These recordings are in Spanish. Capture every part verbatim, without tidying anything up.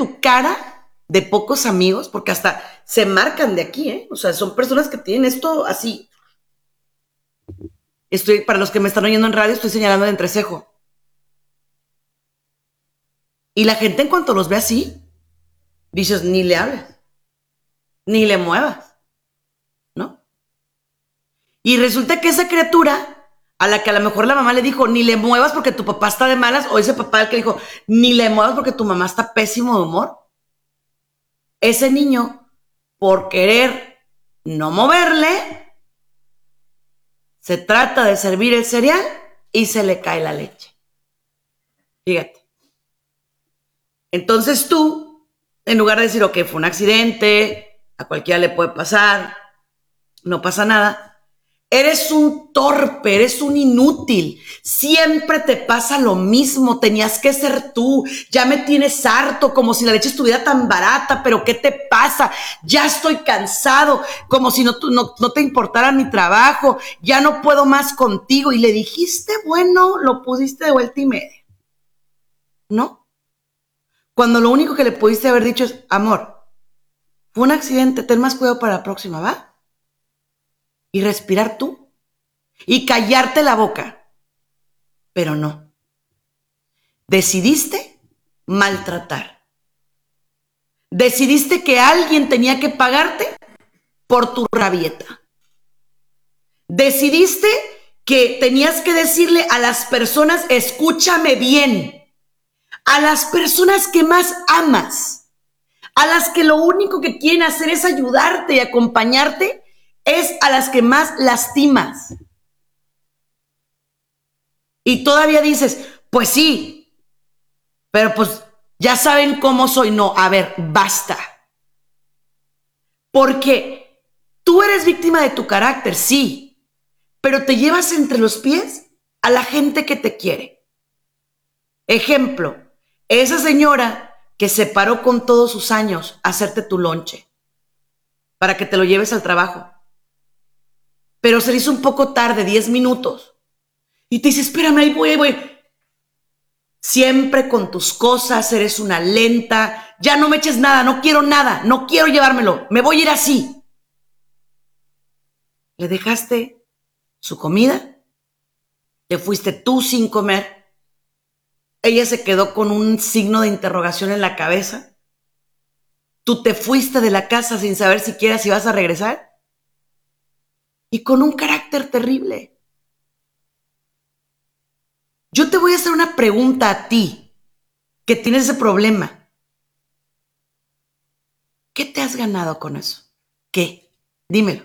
tu cara de pocos amigos, porque hasta se marcan de aquí, ¿eh? O sea, son personas que tienen esto así. Estoy, para los que me están oyendo en radio, estoy señalando el entrecejo. Y la gente en cuanto los ve así, dices, ni le hables, ni le muevas, ¿no? Y resulta que esa criatura, a la que a lo mejor la mamá le dijo, ni le muevas porque tu papá está de malas, o ese papá el que dijo, ni le muevas porque tu mamá está pésimo de humor, ese niño, por querer no moverle, se trata de servir el cereal y se le cae la leche. Fíjate. Entonces tú, en lugar de decir, ok, fue un accidente, a cualquiera le puede pasar, no pasa nada, eres un torpe, eres un inútil, siempre te pasa lo mismo, tenías que ser tú, ya me tienes harto, como si la leche estuviera tan barata, pero ¿qué te pasa? Ya estoy cansado, como si no, no, no te importara mi trabajo, ya no puedo más contigo. Y le dijiste, bueno, lo pusiste de vuelta y media, ¿no? Cuando lo único que le pudiste haber dicho es, amor, fue un accidente, ten más cuidado para la próxima, ¿va? Y respirar tú. Y callarte la boca. Pero no. Decidiste maltratar. Decidiste que alguien tenía que pagarte por tu rabieta. Decidiste que tenías que decirle a las personas, escúchame bien, a las personas que más amas, a las que lo único que quieren hacer es ayudarte y acompañarte, es a las que más lastimas. Y todavía dices, pues sí, pero pues ya saben cómo soy. No, a ver, basta. Porque tú eres víctima de tu carácter, sí, pero te llevas entre los pies a la gente que te quiere. Ejemplo, esa señora que se paró con todos sus años a hacerte tu lonche para que te lo lleves al trabajo, pero se le hizo un poco tarde, diez minutos, y te dice, espérame, ahí voy, ahí voy. Siempre con tus cosas, eres una lenta, ya no me eches nada, no quiero nada, no quiero llevármelo, me voy a ir así. Le dejaste su comida, te fuiste tú sin comer, ella se quedó con un signo de interrogación en la cabeza, tú te fuiste de la casa sin saber siquiera si vas a regresar y con un carácter terrible. Yo te voy a hacer una pregunta a ti que tienes ese problema. ¿Qué te has ganado con eso? ¿Qué? Dímelo.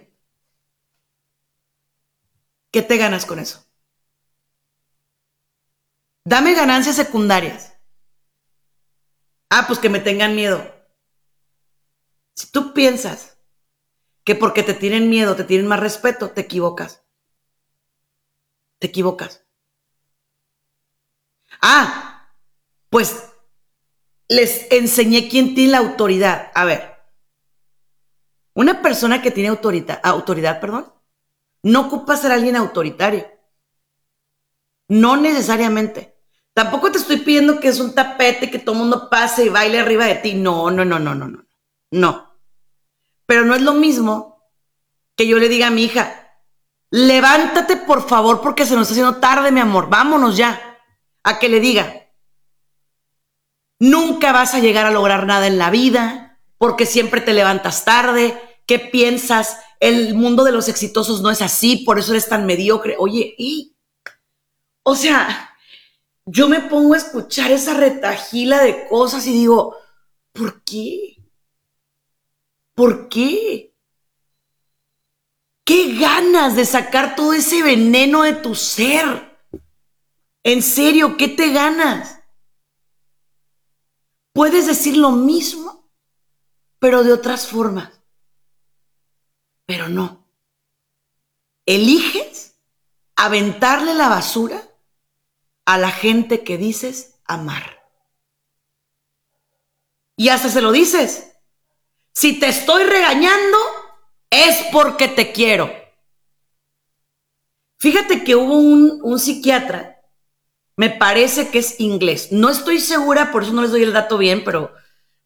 ¿Qué te ganas con eso? Dame ganancias secundarias. Ah, pues que me tengan miedo. Si tú piensas que porque te tienen miedo, te tienen más respeto, te equivocas. Te equivocas. Ah, pues les enseñé quién tiene la autoridad. A ver, una persona que tiene autoridad, autoridad, perdón, no ocupa ser alguien autoritario. No necesariamente. Tampoco te estoy pidiendo que es un tapete que todo el mundo pase y baile arriba de ti. No, no, no, no, no, no. No. Pero no es lo mismo que yo le diga a mi hija, levántate por favor porque se nos está haciendo tarde, mi amor. Vámonos ya. A que le diga, nunca vas a llegar a lograr nada en la vida porque siempre te levantas tarde. ¿Qué piensas? El mundo de los exitosos no es así, por eso eres tan mediocre. Oye, ¿y? O sea, yo me pongo a escuchar esa retajila de cosas y digo, ¿por qué? ¿Por qué? ¿Qué ganas de sacar todo ese veneno de tu ser? En serio, ¿qué te ganas? Puedes decir lo mismo, pero de otras formas. Pero no. Eliges aventarle la basura a la gente que dices amar. Y hasta se lo dices. Si te estoy regañando, es porque te quiero. Fíjate que hubo un, un psiquiatra, me parece que es inglés. No estoy segura, por eso no les doy el dato bien, pero